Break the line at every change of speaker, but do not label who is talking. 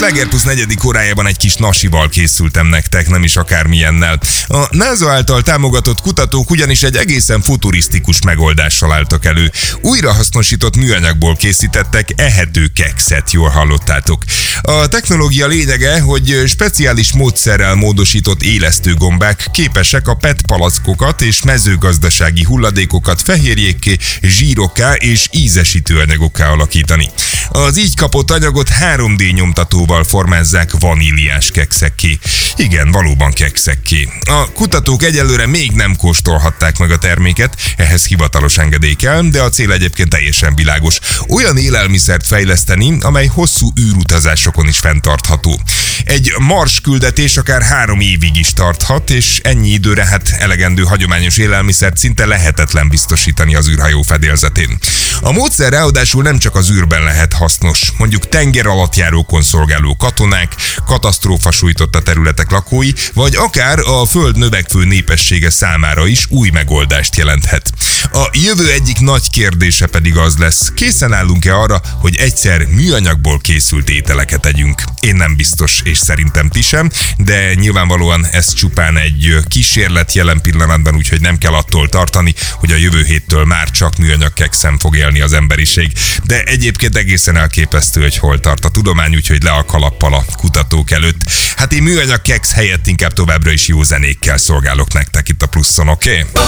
Sláger Plusz 4. órájában egy kis nasival készültem nektek, nem is akármilyennel. A NASA által támogatott kutatók ugyanis egy egészen futurisztikus megoldással álltak elő. Újrahasznosított műanyagból készítettek ehető kekszet, jól hallottátok. A technológia lényege, hogy speciális módszerrel módosított élesztőgombák képesek a PET palackokat és mezőgazdasági hulladékokat fehérjékké, zsírokká és ízesítő anyagokká alakítani. Az így kapott anyagot 3D nyomtatóval formázzák vaníliás kekszekké. Igen, valóban kekszekké. A kutatók egyelőre még nem kóstolhatták meg a terméket, ehhez hivatalos engedély kell, de a cél egyébként teljesen világos. Olyan élelmiszert fejleszteni, amely hosszú űrutazásokon is fenntartható. Egy Mars küldetés akár 3 évig is tarthat, és ennyi időre elegendő hagyományos élelmiszert szinte lehetetlen biztosítani az űrhajó fedélzetén. A módszer ráadásul nem csak az űrben lehet hasznos, mondjuk tenger alatt járókon szolgáló katonák, katasztrófa sújtotta területek lakói, vagy akár a Föld növekvő népessége számára is új megoldást jelenthet. A jövő egyik nagy kérdése pedig az lesz, készen állunk-e arra, hogy egyszer műanyagból készült ételeket együnk? Én nem biztos, és szerintem ti sem, de nyilvánvalóan ez csupán egy kísérlet jelen pillanatban, úgyhogy nem kell attól tartani, hogy a jövő héttől már csak műanyag kekszem fog élni az emberiség. De egyébként egészen elképesztő, hogy hol tart a tudomány, úgyhogy le a kalappal a kutatók előtt. Én műanyag keksz helyett inkább továbbra is jó zenékkel szolgálok nektek itt a Pluszon, oké?